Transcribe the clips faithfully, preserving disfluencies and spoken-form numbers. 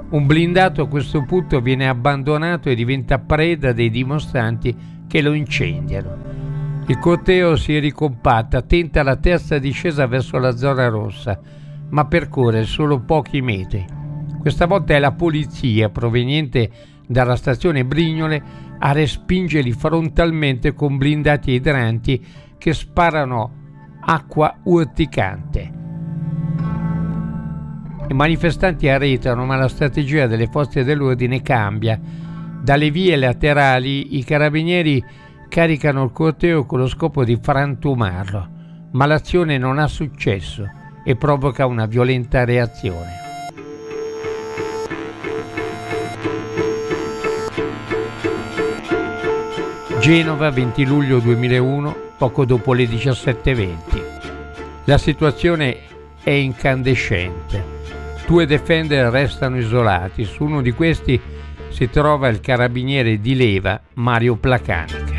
Un blindato a questo punto viene abbandonato e diventa preda dei dimostranti che lo incendiano. Il corteo si ricompatta, tenta la terza discesa verso la zona rossa, ma percorre solo pochi metri. Questa volta è la polizia proveniente dalla stazione Brignole a respingerli frontalmente con blindati idranti che sparano acqua urticante. I manifestanti arretrano, ma la strategia delle forze dell'ordine cambia. Dalle vie laterali i carabinieri caricano il corteo con lo scopo di frantumarlo, ma l'azione non ha successo e provoca una violenta reazione. Genova, venti luglio duemilauno, poco dopo le diciassette e venti. La situazione è incandescente. Due defender restano isolati. Su uno di questi si trova il carabiniere di leva Mario Placanica.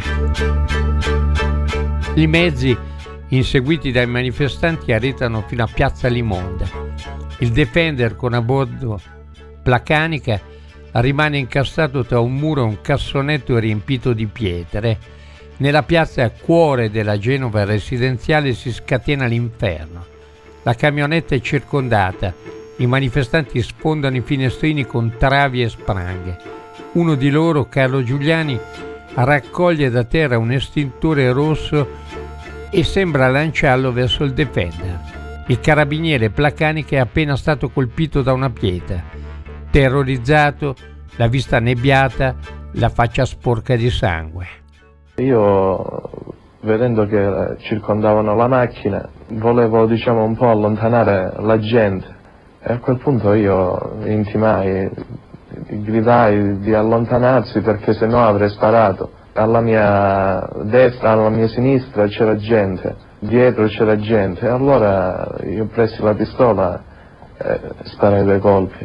I mezzi, inseguiti dai manifestanti, arretrano fino a Piazza Limonda. Il defender con a bordo Placanica rimane incastrato tra un muro e un cassonetto riempito di pietre. Nella piazza cuore della Genova residenziale si scatena l'inferno. La camionetta è circondata. I manifestanti sfondano i finestrini con travi e spranghe. Uno di loro, Carlo Giuliani, raccoglie da terra un estintore rosso e sembra lanciarlo verso il defender. Il carabiniere Placanica è appena stato colpito da una pietra. Terrorizzato, la vista nebbiata, la faccia sporca di sangue. Io, vedendo che circondavano la macchina, volevo, diciamo, un po' allontanare la gente. E a quel punto io intimai, gridai di allontanarsi perché sennò avrei sparato. Alla mia destra, alla mia sinistra c'era gente, dietro c'era gente, e allora io presi la pistola e sparai due colpi.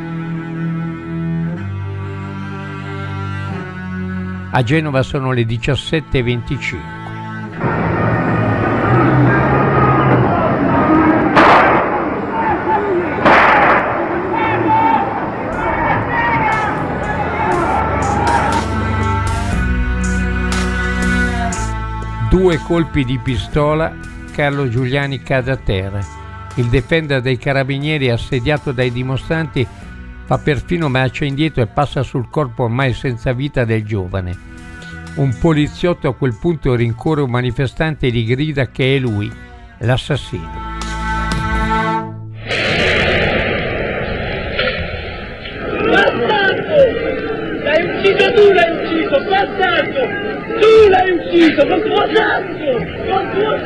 A Genova sono le diciassette e venticinque. Due colpi di pistola, Carlo Giuliani cade a terra. Il defender dei carabinieri, assediato dai dimostranti, fa perfino marcia indietro e passa sul corpo ormai senza vita del giovane. Un poliziotto a quel punto rincorre un manifestante e gli grida che è lui, l'assassino. Bastardo! L'hai ucciso tu, l'hai ucciso, bastardo! Tu l'hai ucciso, con tuo sangue! Con tuo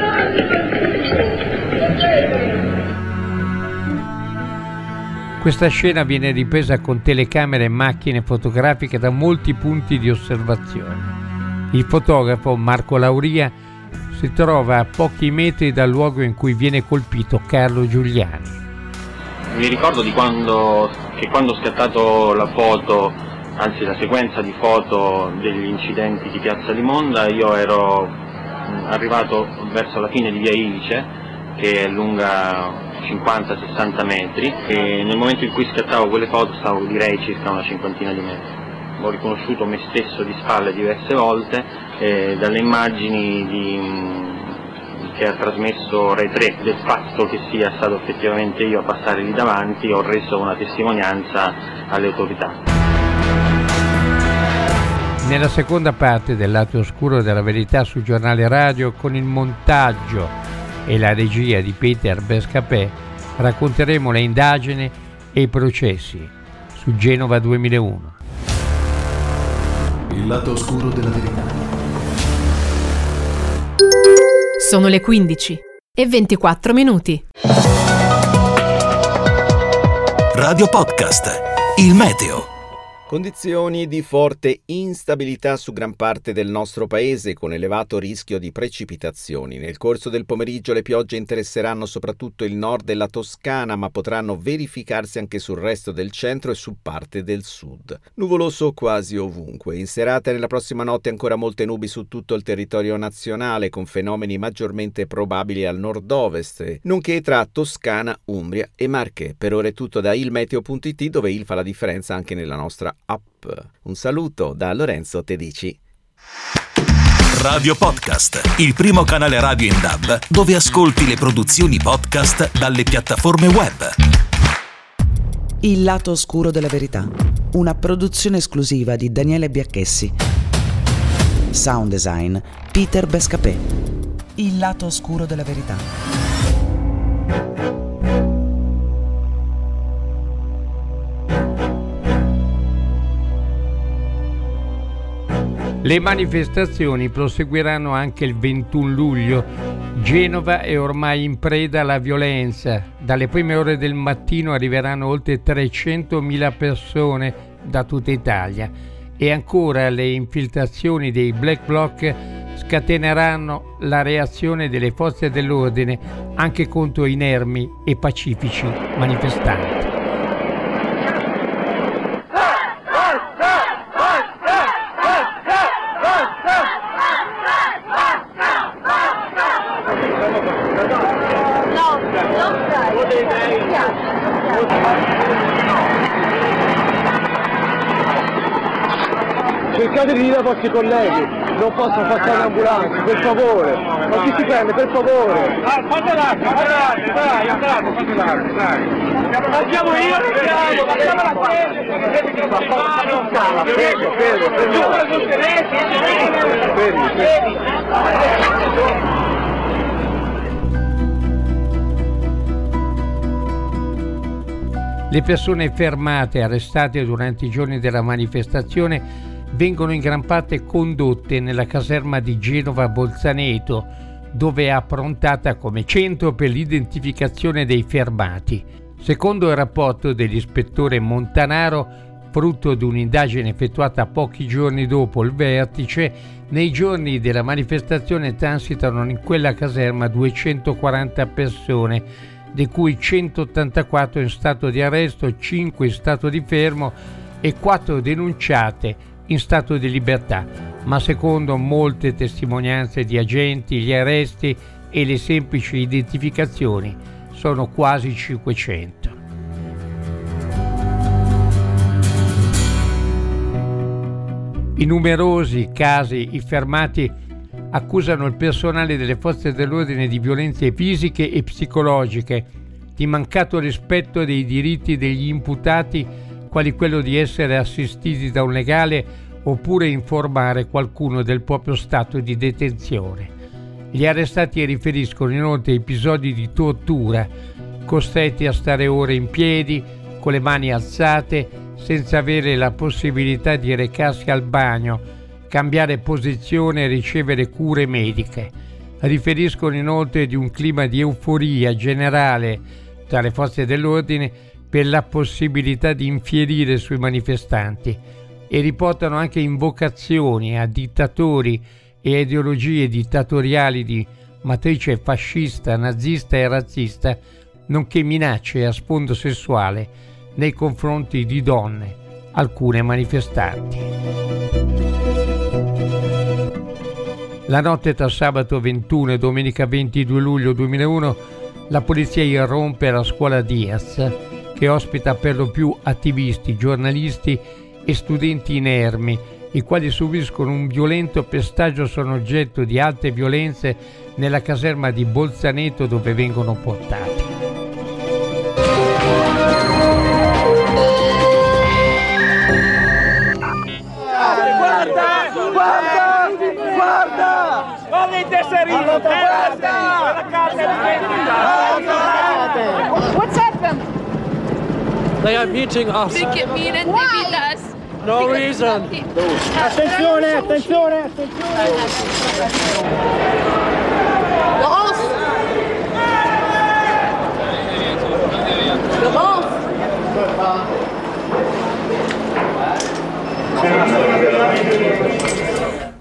sangue! Questa scena viene ripresa con telecamere e macchine fotografiche da molti punti di osservazione. Il fotografo Marco Lauria si trova a pochi metri dal luogo in cui viene colpito Carlo Giuliani. Mi ricordo di quando, che quando ho scattato la foto, anzi la sequenza di foto degli incidenti di Piazza Limonda, io ero arrivato verso la fine di via Ilice, che è lunga cinquanta sessanta metri, e nel momento in cui scattavo quelle foto stavo, direi, circa una cinquantina di metri. Ho riconosciuto me stesso di spalle diverse volte, e dalle immagini di, che ha trasmesso Rai tre del fatto che sia stato effettivamente io a passare lì davanti, ho reso una testimonianza alle autorità. Nella seconda parte del Lato Oscuro della Verità su Giornale Radio, con il montaggio e la regia di Peter Bescapè, racconteremo le indagini e i processi su Genova duemilauno. Il lato oscuro della verità. Sono le quindici e ventiquattro minuti. Radio Podcast, il meteo. Condizioni di forte instabilità su gran parte del nostro paese, con elevato rischio di precipitazioni. Nel corso del pomeriggio le piogge interesseranno soprattutto il nord della Toscana, ma potranno verificarsi anche sul resto del centro e su parte del sud. Nuvoloso quasi ovunque. In serata e nella prossima notte ancora molte nubi su tutto il territorio nazionale, con fenomeni maggiormente probabili al nord-ovest, nonché tra Toscana, Umbria e Marche. Per ora è tutto da ilmeteo punto it, dove il fa la differenza anche nella nostra app. Un saluto da Lorenzo Tedici. Radio Podcast, il primo canale radio in D A B dove ascolti le produzioni podcast dalle piattaforme web. Il lato oscuro della verità, una produzione esclusiva di Daniele Biacchessi. Sound design Peter Bescapè. Il lato oscuro della verità. Le manifestazioni proseguiranno anche il ventuno luglio. Genova è ormai in preda alla violenza. Dalle prime ore del mattino arriveranno oltre trecentomila persone da tutta Italia e ancora le infiltrazioni dei Black Bloc scateneranno la reazione delle forze dell'ordine anche contro inermi e pacifici manifestanti. Cercate di dire ai vostri colleghi, non posso passare l'ambulanza, per favore, ma chi si prende, per favore? Ah, fate l'acqua, fate l'acqua, dai, andate, fate l'acqua, dai. Andiamo io, andiamo, facciamo la sede, ma calma, fermo, fermo, fermo, fermo. Le persone fermate e arrestate durante i giorni della manifestazione vengono in gran parte condotte nella caserma di Genova Bolzaneto, dove è approntata come centro per l'identificazione dei fermati. Secondo il rapporto dell'ispettore Montanaro, frutto di un'indagine effettuata pochi giorni dopo il vertice, nei giorni della manifestazione transitano in quella caserma duecentoquaranta persone, di cui centottantaquattro in stato di arresto, cinque in stato di fermo e quattro denunciate in stato di libertà, ma secondo molte testimonianze di agenti, gli arresti e le semplici identificazioni sono quasi cinquecento. In numerosi casi i fermati accusano il personale delle forze dell'ordine di violenze fisiche e psicologiche, di mancato rispetto dei diritti degli imputati, quali quello di essere assistiti da un legale oppure informare qualcuno del proprio stato di detenzione. Gli arrestati riferiscono inoltre episodi di tortura, costretti a stare ore in piedi, con le mani alzate, senza avere la possibilità di recarsi al bagno, cambiare posizione e ricevere cure mediche. Riferiscono inoltre di un clima di euforia generale tra le forze dell'ordine per la possibilità di infierire sui manifestanti e riportano anche invocazioni a dittatori e ideologie dittatoriali di matrice fascista, nazista e razzista, nonché minacce a sfondo sessuale nei confronti di donne, alcune manifestanti. La notte tra sabato ventuno e domenica ventidue luglio duemilauno la polizia irrompe la scuola Diaz, che ospita per lo più attivisti, giornalisti e studenti inermi, i quali subiscono un violento pestaggio, sono oggetto di altre violenze nella caserma di Bolzaneto dove vengono portati. Guarda, guarda, guarda! Guarda i tesserini! Guarda! La carta di vendita! What's happened? They are beating us. They get beaten, they beat us. No reason. Attenzione, attenzione, attenzione! Laurence! Laurence!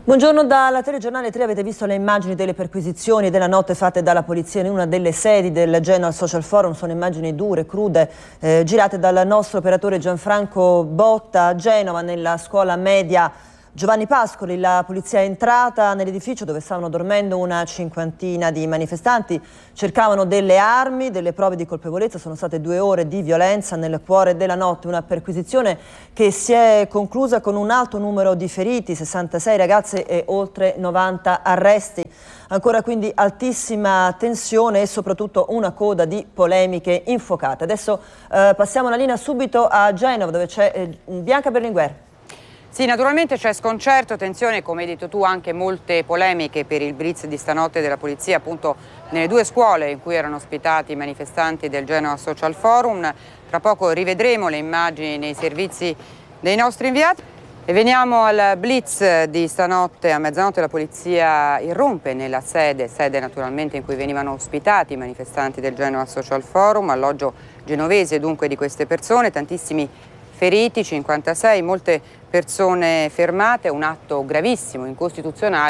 Buongiorno dalla telegiornale tre, avete visto le immagini delle perquisizioni della notte fatte dalla polizia in una delle sedi del Genoa Social Forum. Sono immagini dure, crude, eh, girate dal nostro operatore Gianfranco Botta a Genova, nella scuola media Giovanni Pascoli. La polizia è entrata nell'edificio dove stavano dormendo una cinquantina di manifestanti, cercavano delle armi, delle prove di colpevolezza. Sono state due ore di violenza nel cuore della notte, una perquisizione che si è conclusa con un alto numero di feriti, sessantasei ragazze e oltre novanta arresti. Ancora quindi altissima tensione e soprattutto una coda di polemiche infuocate. Adesso eh, passiamo la linea subito a Genova, dove c'è eh, Bianca Berlinguer. Sì, naturalmente c'è sconcerto, tensione, come hai detto tu, anche molte polemiche per il blitz di stanotte della polizia appunto nelle due scuole in cui erano ospitati i manifestanti del Genoa Social Forum. Tra poco rivedremo le immagini nei servizi dei nostri inviati. E veniamo al blitz di stanotte. A mezzanotte la polizia irrompe nella sede, sede naturalmente in cui venivano ospitati i manifestanti del Genoa Social Forum, alloggio genovese dunque di queste persone, tantissimi feriti, cinquantasei, molte persone fermate, un atto gravissimo, incostituzionale.